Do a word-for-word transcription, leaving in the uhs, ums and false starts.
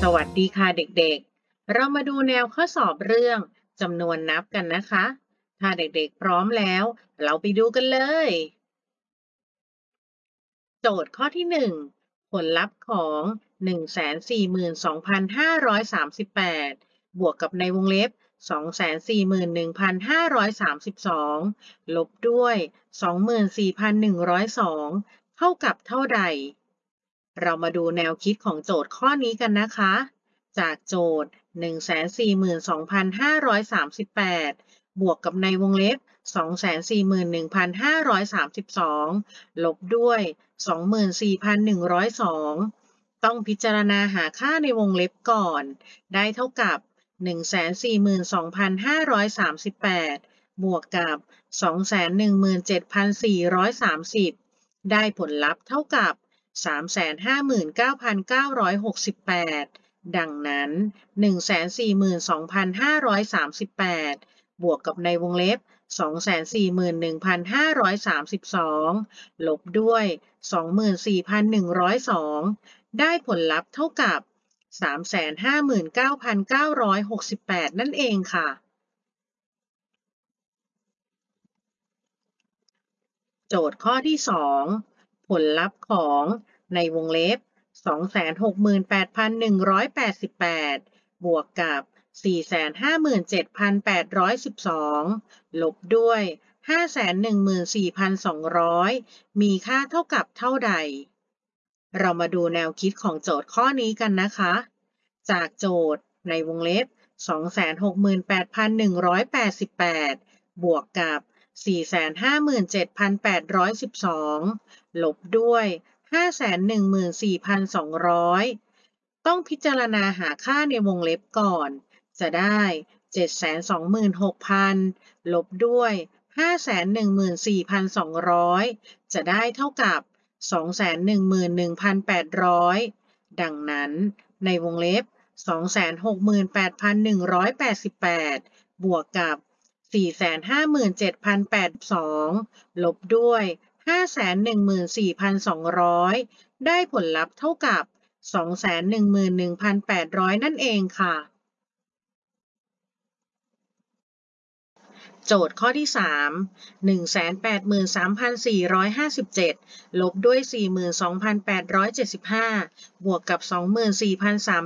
สวัสดีค่ะเด็กๆ เรามาดูแนวข้อสอบเรื่องจำนวนนับกันนะคะ ถ้าเด็กๆพร้อมแล้วเราไปดูกันเลย โจทย์ข้อที่หนึ่งผลลัพธ์ของ หนึ่งแสนสี่หมื่นสองพันห้าร้อยสามสิบแปด บวกกับในวงเล็บ สองแสนสี่หมื่นหนึ่งพันห้าร้อยสามสิบสอง ลบด้วย สองหมื่นสี่พันหนึ่งร้อยสอง เท่ากับเท่าใด เรามาดูแนวคิดของโจทย์ข้อนี้กันนะคะ จากโจทย์ หนึ่งแสนสี่หมื่นสองพันห้าร้อยสามสิบแปด บวกกับในวงเล็บ สองแสนสี่หมื่นหนึ่งพันห้าร้อยสามสิบสอง ลบด้วย สองหมื่นสี่พันหนึ่งร้อยสอง ต้องพิจารณาหาค่าในวงเล็บก่อน ได้เท่ากับ หนึ่งแสนสี่หมื่นสองพันห้าร้อยสามสิบแปด บวกกับ สองแสนหนึ่งหมื่นเจ็ดพันสี่ร้อยสามสิบ ได้ผลลัพธ์เท่ากับ สามแสนห้าหมื่นเก้าพันเก้าร้อยหกสิบแปด ดังนั้น หนึ่งแสนสี่หมื่นสองพันห้าร้อยสามสิบแปด บวกกับในวงเล็บ สองแสนสี่หมื่นหนึ่งพันห้าร้อยสามสิบสอง ลบด้วย สองหมื่นสี่พันหนึ่งร้อยสอง ได้ผลลัพธ์เท่ากับ สามแสนห้าหมื่นเก้าพันเก้าร้อยหกสิบแปด นั่นเองค่ะ โจทย์ข้อที่ สอง ผลลัพธ์ของในวงเล็บ สองแสนหกหมื่นแปดพันหนึ่งร้อยแปดสิบแปด บวกกับ สี่แสนห้าหมื่นเจ็ดพันแปดร้อยสิบสอง ลบด้วย ห้าแสนหนึ่งหมื่นสี่พันสองร้อย มีค่าเท่ากับเท่าใด เรามาดูแนวคิดของโจทย์ข้อนี้กันนะคะ จากโจทย์ในวงเล็บ สองแสนหกหมื่นแปดพันหนึ่งร้อยแปดสิบแปด บวกกับ สี่แสนห้าหมื่นเจ็ดพันแปดร้อยสิบสอง ลบด้วย ห้าแสนหนึ่งหมื่นสี่พันสองร้อย ต้องพิจารณาหาค่าในวงเล็บก่อน จะได้ เจ็ดแสนสองหมื่นหกพัน ลบด้วย ห้าแสนหนึ่งหมื่นสี่พันสองร้อย จะได้เท่ากับ สองแสนหนึ่งหมื่นหนึ่งพันแปดร้อย ดังนั้นในวงเล็บ สองแสนหกหมื่นแปดพันหนึ่งร้อยแปดสิบแปด บวกกับ สี่แสนห้าหมื่นเจ็ดพันแปดร้อยสอง ลบด้วย ห้าแสนหนึ่งหมื่นสี่พันสองร้อย ได้ผลลัพธ์เท่ากับ สองแสนหนึ่งหมื่นหนึ่งพันแปดร้อย นั่นเองค่ะ โจทย์ข้อที่ สาม หนึ่งแสนแปดหมื่นสามพันสี่ร้อยห้าสิบเจ็ด ลบด้วย สี่หมื่นสองพันแปดร้อยเจ็ดสิบห้า บวกกับ สองหมื่นสี่พันสาม